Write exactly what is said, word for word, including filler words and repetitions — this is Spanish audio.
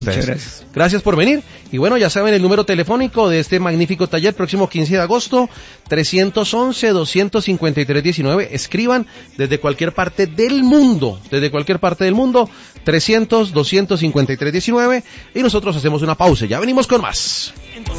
Muchas gracias. Gracias por venir. Y bueno, ya saben el número telefónico de este magnífico taller, próximo quince de agosto, tres once, doscientos cincuenta y tres diecinueve. Escriban desde cualquier parte del mundo, desde cualquier parte del mundo, trescientos, doscientos cincuenta y tres diecinueve. Y nosotros hacemos una pausa. Ya venimos con más.